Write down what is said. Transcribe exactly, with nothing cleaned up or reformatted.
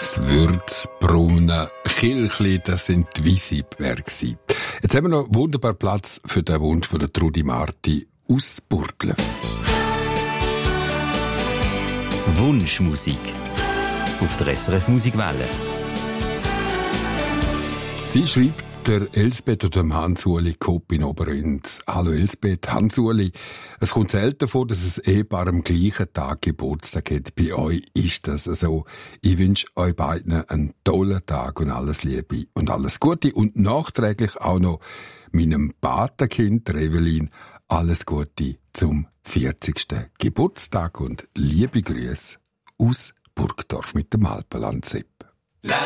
das würzbraune Kilchli, das sind die Wiesibberg. Jetzt haben wir noch wunderbar Platz für den Wunsch von der Trudi Marti aus Burgdorf. Wunschmusik auf der S R F Musikwelle. Sie schreibt der Elsbeth oder dem Hans-Uli Kopp in Oberönz. Hallo Elsbeth, Hans-Uli. Es kommt selten vor, dass ein Ehepaar am gleichen Tag Geburtstag hat. Bei euch ist das so. Ich wünsche euch beiden einen tollen Tag und alles Liebe und alles Gute. Und nachträglich auch noch meinem Patenkind Evelyn alles Gute zum vierzigsten Geburtstag und liebe Grüße aus Burgdorf mit dem Alpenland-Sepp.